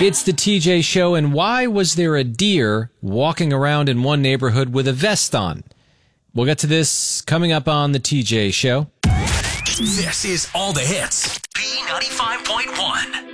It's the TJ Show, and why was there a deer walking around in one neighborhood with a vest on? We'll get to this coming up on the TJ Show. This is All the Hits. B95.1.